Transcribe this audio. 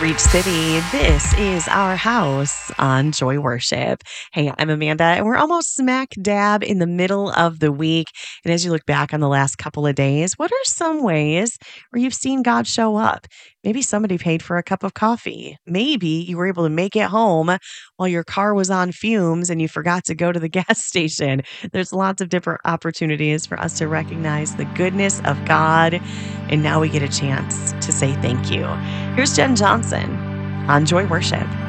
Reach City. This is our house on Joy Worship. Hey, I'm Amanda, and we're almost smack dab in the middle of the week. And as you look back on the last couple of days, what are some ways where you've seen God show up? Maybe somebody paid for a cup of coffee. Maybe you were able to make it home while your car was on fumes and you forgot to go to the gas station. There's lots of different opportunities for us to recognize the goodness of God. And now we get a chance to say thank you. Here's Jen Johnson on Joy Worship.